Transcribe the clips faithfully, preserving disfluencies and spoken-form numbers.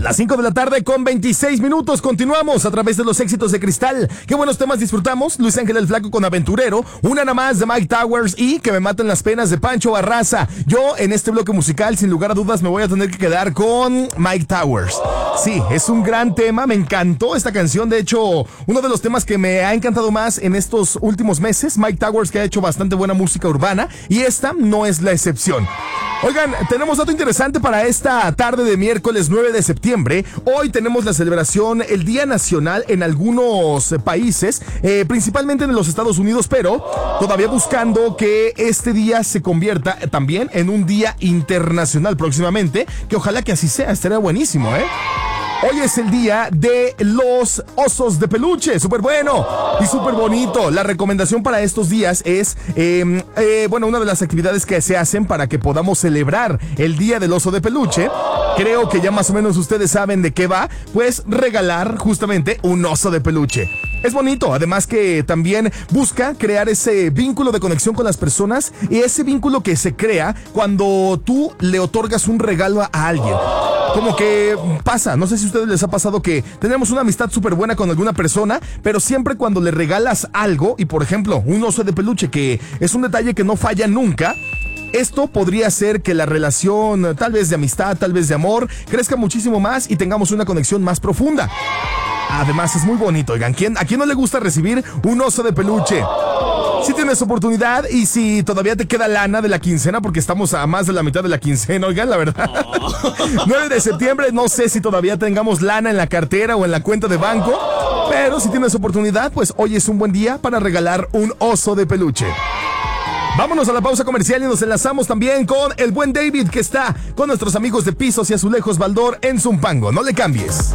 Las cinco de la tarde con veintiséis minutos. Continuamos a través de los éxitos de Cristal. Qué buenos temas disfrutamos. Luis Ángel el Flaco con Aventurero. Una nada más de Mike Towers y Que me maten las penas de Pancho Barraza. Yo en este bloque musical, sin lugar a dudas, me voy a tener que quedar con Mike Towers. Sí, es un gran tema. Me encantó esta canción. De hecho, uno de los temas que me ha encantado más en estos últimos meses. Mike Towers, que ha hecho bastante buena música urbana. Y esta no es la excepción. Oigan, tenemos dato interesante para esta tarde de miércoles nueve de septiembre. Hoy tenemos la celebración, el Día Nacional en algunos países, eh, principalmente en los Estados Unidos, pero todavía buscando que este día se convierta también en un día internacional próximamente, que ojalá que así sea, estaría buenísimo, ¿eh? Hoy es el día de los osos de peluche, súper bueno y súper bonito. La recomendación para estos días es, eh, eh, bueno, una de las actividades que se hacen para que podamos celebrar el día del oso de peluche. Creo que ya más o menos ustedes saben de qué va, pues regalar justamente un oso de peluche. Es bonito, además que también busca crear ese vínculo de conexión con las personas y ese vínculo que se crea cuando tú le otorgas un regalo a alguien. Como que pasa, no sé si a ustedes les ha pasado que tenemos una amistad súper buena con alguna persona, pero siempre cuando le regalas algo, y por ejemplo, un oso de peluche, que es un detalle que no falla nunca, esto podría hacer que la relación, tal vez de amistad, tal vez de amor, crezca muchísimo más y tengamos una conexión más profunda. Además es muy bonito, oigan, ¿quién, ¿a quién no le gusta recibir un oso de peluche? Si tienes oportunidad y si todavía te queda lana de la quincena, porque estamos a más de la mitad de la quincena, oigan, la verdad. nueve de septiembre, no sé si todavía tengamos lana en la cartera o en la cuenta de banco, pero si tienes oportunidad, pues hoy es un buen día para regalar un oso de peluche. Vámonos a la pausa comercial y nos enlazamos también con el buen David, que está con nuestros amigos de Pisos y Azulejos Baldor en Zumpango. No le cambies.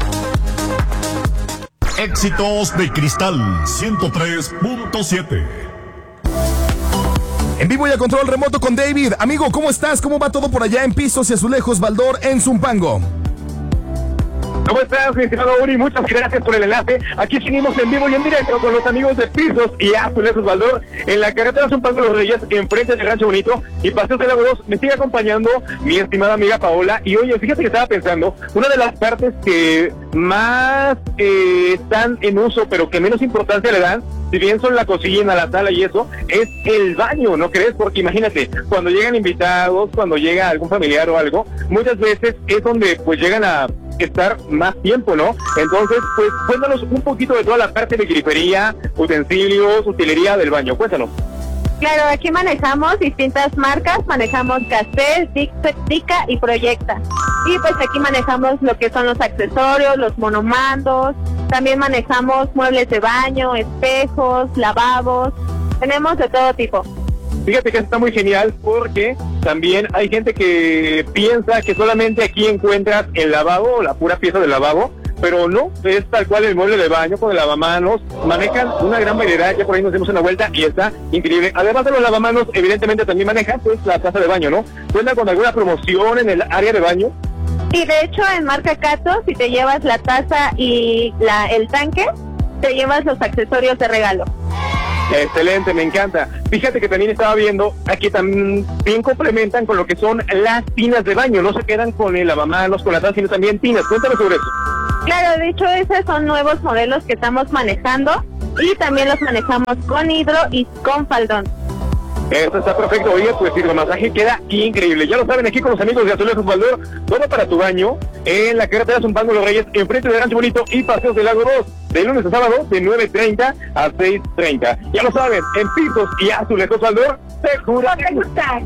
Éxitos de Cristal ciento tres punto siete. En vivo y a control remoto con David. Amigo, ¿cómo estás? ¿Cómo va todo por allá en Pisos y Azulejos Baldor en Zumpango? ¿Cómo estás, mi estimado Uri? Muchas gracias por el enlace. Aquí seguimos en vivo y en directo con los amigos de Pisos y Azulejos Baldor en la carretera Zumpango Los Reyes, enfrente del Rancho Bonito y Paseos de la dos. Me sigue acompañando mi estimada amiga Paola. Y oye, fíjate que estaba pensando, una de las partes que más eh, están en uso, pero que menos importancia le dan, si bien son la cocina, la sala y eso, es el baño, ¿no crees? Porque imagínate, cuando llegan invitados, cuando llega algún familiar o algo, muchas veces es donde pues llegan a estar más tiempo, ¿no? Entonces, pues cuéntanos un poquito de toda la parte de grifería, utensilios, utilería del baño, cuéntanos. Claro, aquí manejamos distintas marcas, manejamos Castel, Dica y Proyecta. Y pues aquí manejamos lo que son los accesorios, los monomandos, también manejamos muebles de baño, espejos, lavabos, tenemos de todo tipo. Fíjate que está muy genial porque también hay gente que piensa que solamente aquí encuentras el lavabo o la pura pieza del lavabo, pero no, es tal cual el mueble de baño con el lavamanos. Manejan una gran variedad, ya por ahí nos dimos una vuelta y está increíble. Además de los lavamanos, evidentemente también manejan pues la taza de baño, ¿no? ¿Cuentan con alguna promoción en el área de baño? Y de hecho en marca Cato, si te llevas la taza y la el tanque, te llevas los accesorios de regalo. Excelente, me encanta. Fíjate que también estaba viendo, aquí también complementan con lo que son las tinas de baño, no se quedan con el lavamanos, con la taza, sino también tinas. Cuéntame sobre eso. Claro, de hecho esos son nuevos modelos que estamos manejando y también los manejamos con hidro y con faldón. Eso está perfecto. Oye, pues el masaje queda increíble. Ya lo saben, aquí con los amigos de Azulejos Baldor, todo para tu baño, en la carretera Zumpango Los Reyes, enfrente del Rancho Bonito y Paseos del Lago dos, de lunes a sábado, de nueve treinta a seis treinta. Ya lo saben, en Pisos y Azulejos Baldor, te juro que gusta.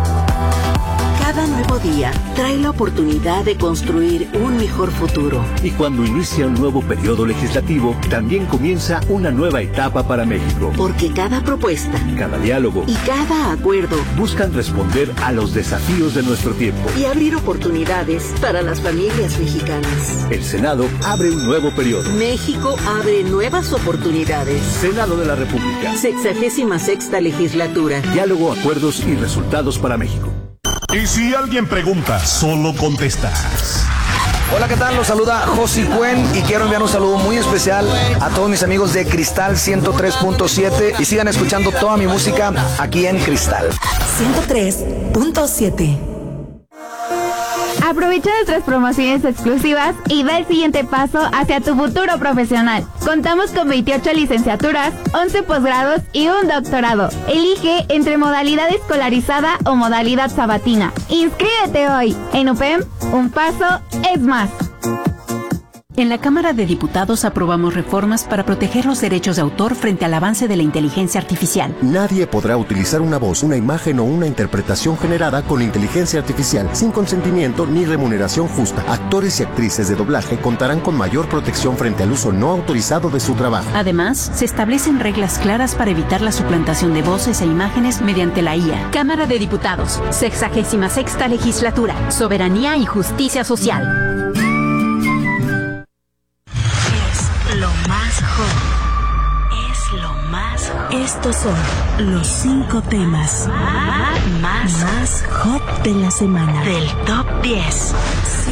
Cada nuevo día trae la oportunidad de construir un mejor futuro. Y cuando inicia un nuevo periodo legislativo, también comienza una nueva etapa para México. Porque cada propuesta, cada diálogo y cada acuerdo buscan responder a los desafíos de nuestro tiempo y abrir oportunidades para las familias mexicanas. El Senado abre un nuevo periodo. México abre nuevas oportunidades. Senado de la República. Sexagésima sexta legislatura. Diálogo, acuerdos y resultados para México. Y si alguien pregunta, solo contestas. Hola, ¿qué tal? Los saluda Josi Cuen y quiero enviar un saludo muy especial a todos mis amigos de Cristal ciento tres punto siete y sigan escuchando toda mi música aquí en Cristal ciento tres punto siete. Aprovecha nuestras promociones exclusivas y da el siguiente paso hacia tu futuro profesional. Contamos con veintiocho licenciaturas, once posgrados y un doctorado. Elige entre modalidad escolarizada o modalidad sabatina. ¡Inscríbete hoy! En U P E M, un paso es más. En la Cámara de Diputados aprobamos reformas para proteger los derechos de autor frente al avance de la inteligencia artificial. Nadie podrá utilizar una voz, una imagen o una interpretación generada con inteligencia artificial sin consentimiento ni remuneración justa. Actores y actrices de doblaje contarán con mayor protección frente al uso no autorizado de su trabajo. Además, se establecen reglas claras para evitar la suplantación de voces e imágenes mediante la I A. Cámara de Diputados, sexagésima sexta legislatura, soberanía y justicia social. Lo más hot. Es lo más hot. Estos son los cinco temas más, más, más hot de la semana. Del top diez.